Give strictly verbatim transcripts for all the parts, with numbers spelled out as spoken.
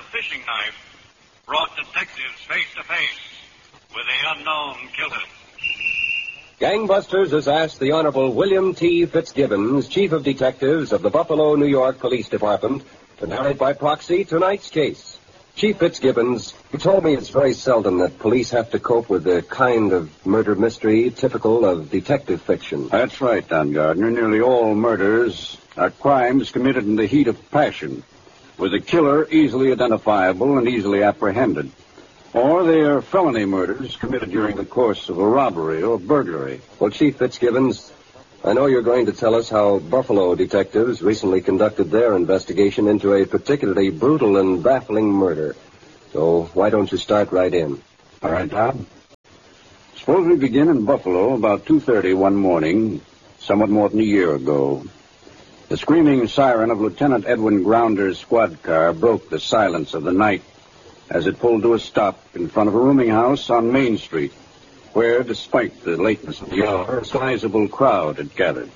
fishing knife brought detectives face to face with the unknown killer. Gangbusters has asked the Honorable William T. Fitzgibbons, Chief of Detectives of the Buffalo, New York Police Department, to narrate by proxy tonight's case. Chief Fitzgibbons, you told me it's very seldom that police have to cope with the kind of murder mystery typical of detective fiction. That's right, Don Gardner. Nearly all murders are crimes committed in the heat of passion, with the killer easily identifiable and easily apprehended. Or they are felony murders committed during the course of a robbery or burglary. Well, Chief Fitzgibbons, I know you're going to tell us how Buffalo detectives recently conducted their investigation into a particularly brutal and baffling murder. So why don't you start right in? All right, Don. Suppose we begin in Buffalo about two thirty one morning, somewhat more than a year ago. The screaming siren of Lieutenant Edwin Grounder's squad car broke the silence of the night as it pulled to a stop in front of a rooming house on Main Street, where, despite the lateness of the hour, a sizable crowd had gathered.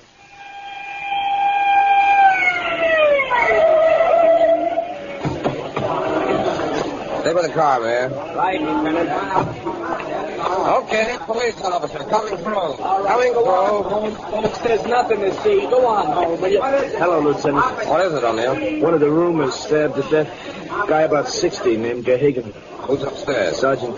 Stay with the car, man. Right, Lieutenant. Okay, police officer, coming through. Coming through. Folks, there's nothing to see. Go on home, will you? Hello, Lieutenant. What is it, O'Neill? One of the roomers stabbed to death. Guy about sixty named Gahagan. Who's upstairs? Sergeant